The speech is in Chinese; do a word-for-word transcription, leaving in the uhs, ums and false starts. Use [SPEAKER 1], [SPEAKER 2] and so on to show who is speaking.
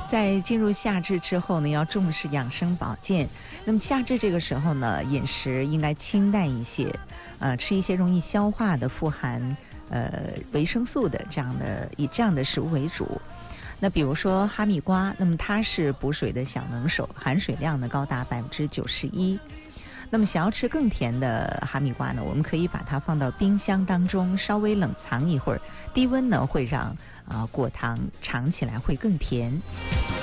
[SPEAKER 1] 在进入夏至之后呢，要重视养生保健。那么夏至这个时候呢，饮食应该清淡一些，呃，吃一些容易消化的、富含呃维生素的这样的以这样的食物为主。那比如说哈密瓜，那么它是补水的小能手，含水量呢高达百分之九十一。那么想要吃更甜的哈密瓜呢，我们可以把它放到冰箱当中，稍微冷藏一会儿，低温呢会让啊、呃、果糖尝起来会更甜。